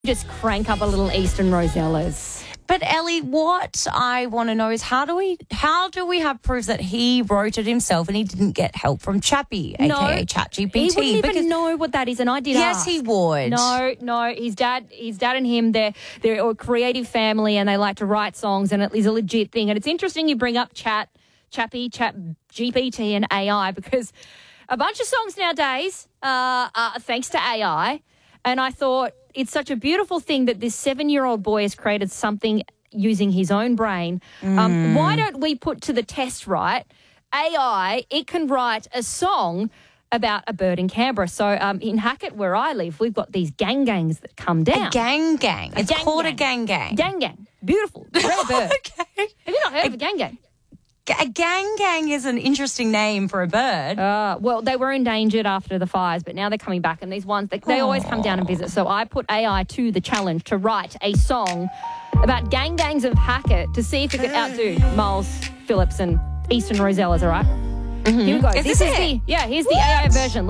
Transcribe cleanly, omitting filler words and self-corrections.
Just crank up a little Eastern Rosellas. But Ellie, what I want to know is how do we have proof that he wrote it himself and he didn't get help from Chappie, aka ChatGPT? He wouldn't even know what that is, and I did ask. Yes, he would. No, his dad and him, they're a creative family and they like to write songs, and it is a legit thing. And it's interesting you bring up Chappie, GPT and AI, because a bunch of songs nowadays are thanks to AI, and I thought, it's such a beautiful thing that this 7-year-old boy has created something using his own brain. Why don't we put to the test, right? AI, it can write a song about a bird in Canberra. So in Hackett, where I live, we've got these gangs that come down. A gang. It's called a gang. Gang. Beautiful. Rare bird. Okay. Have you not heard of a gang? A gang is an interesting name for a bird. Well, they were endangered after the fires, but now they're coming back. And these ones, they always come down and visit. So I put AI to the challenge to write a song about gangs of Hackett to see if it could outdo Miles Phillips and Eastern Rosellas, all right? Mm-hmm. Here we go. Is this it? Here's the AI version.